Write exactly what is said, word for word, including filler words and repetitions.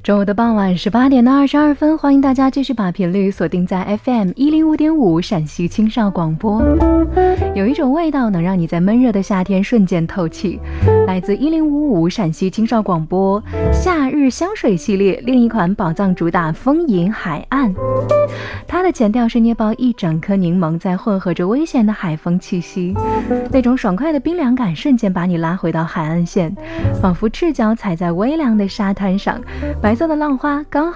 周五的傍晚十八点的二十二分，欢迎大家继续把频率锁定在 F M 一零五点五陕西青少广播。有一种味道能让你在闷热的夏天瞬间透气，来自一零五五陕西青少广播夏日香水系列另一款宝藏主打风吟海岸。它的前调是捏爆一整颗柠檬，再混合着危险的海风气息，那种爽快的冰凉感瞬间把你拉回到海岸线，仿佛赤脚踩在微凉的沙滩上，白色的浪花刚